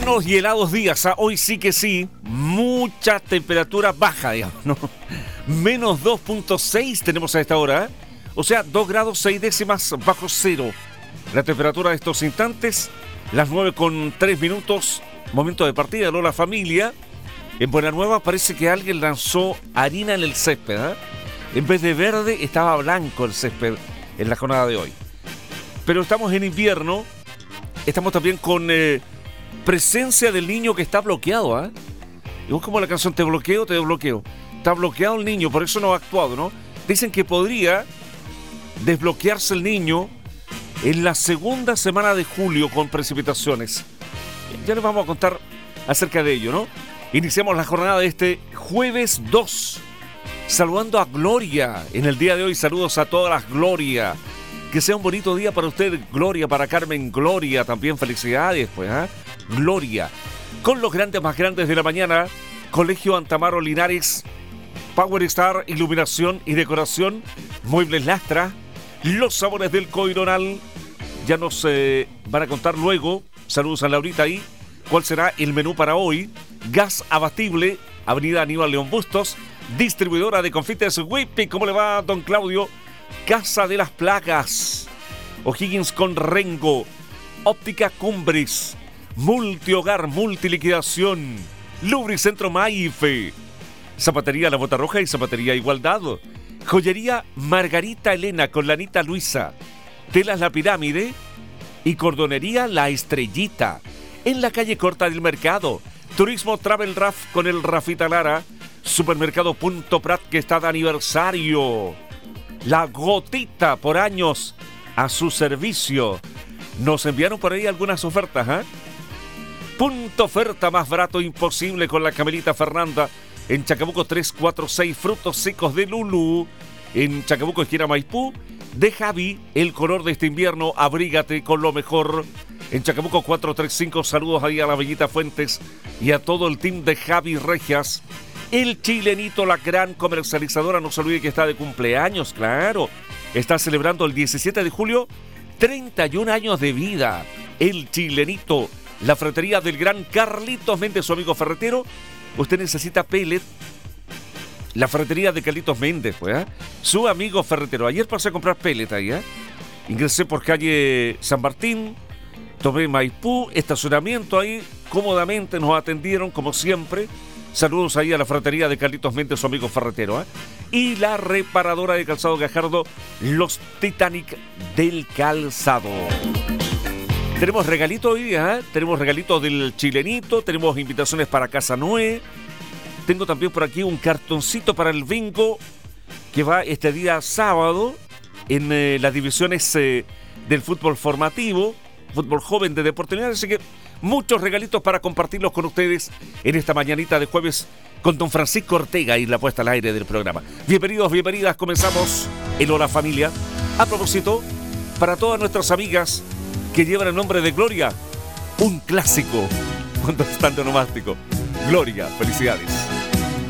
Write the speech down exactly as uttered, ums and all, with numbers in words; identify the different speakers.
Speaker 1: Buenos y helados días, ¿ah? Hoy sí que sí, mucha temperatura baja, digamos, ¿no? Menos dos punto seis tenemos a esta hora, ¿eh? O sea, dos grados seis décimas bajo cero. La temperatura de estos instantes, las nueve con tres minutos, momento de partida, ¿no? La familia. En Buenanueva parece que alguien lanzó harina en el césped, ¿eh? En vez de verde, estaba blanco el césped en la jornada de hoy. Pero estamos en invierno, estamos también con eh, presencia del niño que está bloqueado, ¿ah? ¿eh? Y vos como la canción Te bloqueo, te desbloqueo. Está bloqueado el niño, por eso no ha actuado, ¿no? Dicen que podría desbloquearse el niño en la segunda semana de julio con precipitaciones. Ya les vamos a contar acerca de ello, ¿no? Iniciamos la jornada de este jueves dos, saludando a Gloria en el día de hoy. Saludos a todas las Gloria. Que sea un bonito día para usted, Gloria, para Carmen, Gloria, también felicidades, pues, ¿eh? Gloria. Con los grandes más grandes de la mañana, Colegio Antamaro Linares, Power Star, iluminación y decoración, Muebles Lastra, los sabores del Coironal. Ya nos eh, van a contar luego, saludos a Laurita ahí, cuál será el menú para hoy. Gas abatible, Avenida Aníbal León Bustos, distribuidora de confites Whippy. ¿Cómo le va, don Claudio? Casa de las Plagas, O'Higgins con Rengo, Óptica Cumbres, Multihogar, Multiliquidación, Lubricentro Maife, Zapatería La Bota Roja y Zapatería Igualdad, Joyería Margarita Elena con Lanita Luisa, Telas La Pirámide y Cordonería La Estrellita, en la calle Corta del Mercado. Turismo Travel Raf con el Rafita Lara, Supermercado Punto Prat que está de aniversario. La Gotita, por años a su servicio. Nos enviaron por ahí algunas ofertas, ¿eh? Punto oferta más barato imposible con la Camelita Fernanda. En Chacabuco tres cuatro seis, frutos secos de Lulú. En Chacabuco, esquina Maipú, de Javi, el color de este invierno, abrígate con lo mejor. En Chacabuco cuatro tres cinco, saludos ahí a la Bellita Fuentes y a todo el team de Javi Regias. El Chilenito, la gran comercializadora, no se olvide que está de cumpleaños, claro. Está celebrando el diecisiete de julio, treinta y un años de vida. El Chilenito, la ferretería del gran Carlitos Méndez, su amigo ferretero. Usted necesita pellet. La ferretería de Carlitos Méndez, pues, ¿eh? Su amigo ferretero. Ayer pasé a comprar pellet ahí, ¿eh? Ingresé por calle San Martín, tomé Maipú, estacionamiento ahí, cómodamente nos atendieron como siempre. Saludos ahí a la ferretería de Carlitos Méndez, su amigo ferretero, ¿eh? Y la reparadora de calzado Gajardo, los Titanic del calzado. Tenemos regalito hoy día, ¿eh? Tenemos regalitos del Chilenito, tenemos invitaciones para Casa Noé. Tengo también por aquí un cartoncito para el bingo que va este día sábado en eh, las divisiones eh, del fútbol formativo, fútbol joven de Deportes Linares, así que muchos regalitos para compartirlos con ustedes en esta mañanita de jueves con don Francisco Ortega y la puesta al aire del programa. Bienvenidos, bienvenidas, comenzamos el Hola Familia. A propósito, para todas nuestras amigas que llevan el nombre de Gloria, un clásico cuando están de onomástico. Gloria, felicidades.